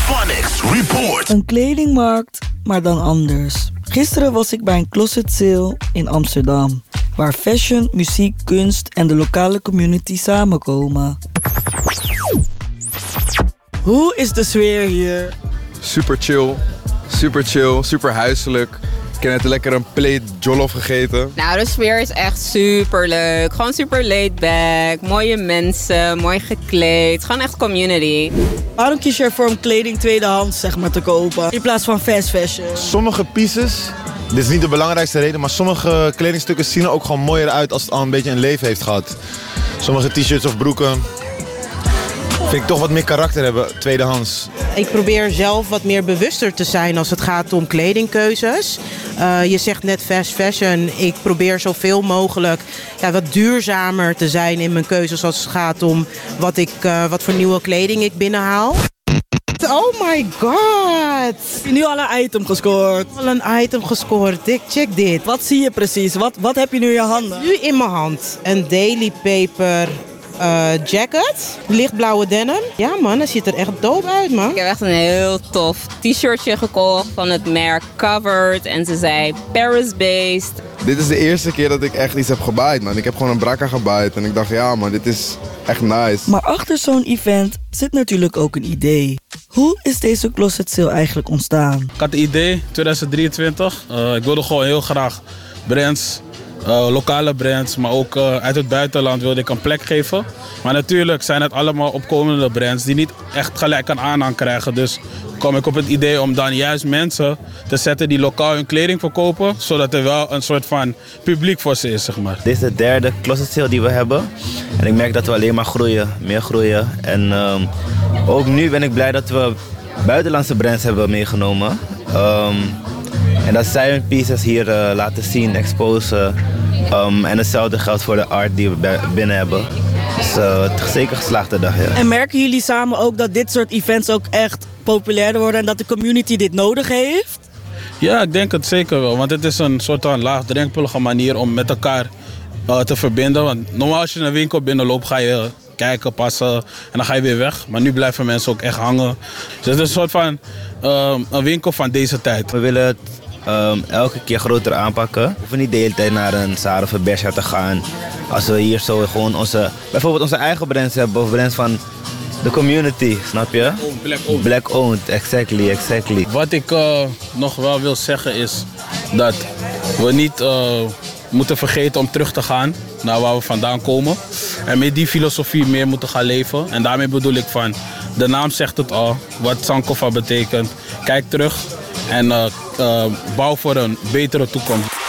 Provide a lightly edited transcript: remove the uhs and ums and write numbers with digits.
Phonics Report. Een kledingmarkt, maar dan anders. Gisteren was ik bij een closet sale in Amsterdam, waar fashion, muziek, kunst en de lokale community samenkomen. Hoe is de sfeer hier? Super chill, super huiselijk. Ik heb net lekker een plate jollof gegeten. Nou, de sfeer is echt super leuk. Gewoon super laid back. Mooie mensen, mooi gekleed. Gewoon echt community. Waarom kies je ervoor om kleding tweedehands zeg maar, te kopen in plaats van fast fashion? Sommige pieces, dit is niet de belangrijkste reden, maar sommige kledingstukken zien er ook gewoon mooier uit als het al een beetje een leven heeft gehad. Sommige t-shirts of broeken vind ik toch wat meer karakter hebben, tweedehands. Ik probeer zelf wat meer bewuster te zijn als het gaat om kledingkeuzes. Je zegt net fast fashion. Ik probeer zoveel mogelijk wat duurzamer te zijn in mijn keuzes als het gaat om wat voor nieuwe kleding ik binnenhaal. Oh my god! Heb je nu al een item gescoord? Al een item gescoord. Check dit. Wat zie je precies? Wat heb je nu in je handen? Nu in mijn hand. Een Daily Paper jacket. Lichtblauwe denim. Ja man, dat ziet er echt dope uit man. Ik heb echt een heel tof t-shirtje gekocht van het merk Covered. En ze zei Paris-based. Dit is de eerste keer dat ik echt iets heb gebaaid, man. Ik heb gewoon een brakka gebaaid en ik dacht, ja man, dit is echt nice. Maar achter zo'n event zit natuurlijk ook een idee. Hoe is deze closet sale eigenlijk ontstaan? Ik had het idee, 2023. Ik wilde gewoon heel graag brands, lokale brands, maar ook uit het buitenland wilde ik een plek geven. Maar natuurlijk zijn het allemaal opkomende brands die niet echt gelijk een aanhang krijgen. Dus kwam ik op het idee om dan juist mensen te zetten die lokaal hun kleding verkopen, zodat er wel een soort van publiek voor ze is, zeg maar. Dit is de derde closet sale die we hebben. En ik merk dat we alleen maar groeien, meer groeien. En ook nu ben ik blij dat we buitenlandse brands hebben meegenomen. En dat zij hun pieces hier laten zien, exposen. En hetzelfde geldt voor de art die we binnen hebben. Dus het is zeker een geslaagde dag, ja. En merken jullie samen ook dat dit soort events ook echt populairder worden en dat de community dit nodig heeft? Ja, ik denk het zeker wel. Want het is een soort van laagdrempelige manier om met elkaar te verbinden. Want normaal als je een winkel binnenloopt ga je kijken, passen en dan ga je weer weg. Maar nu blijven mensen ook echt hangen. Dus het is een soort van een winkel van deze tijd. We willen het elke keer groter aanpakken. We hoeven niet de hele tijd naar een Zara of een Bershka te gaan. Als we hier zo gewoon bijvoorbeeld onze eigen brands hebben of brands van de community, snap je? Black owned, exactly. Wat ik nog wel wil zeggen is dat we niet moeten vergeten om terug te gaan naar waar we vandaan komen. En met die filosofie meer moeten gaan leven. En daarmee bedoel ik van, de naam zegt het al, wat Sankofa betekent. Kijk terug en bouw voor een betere toekomst.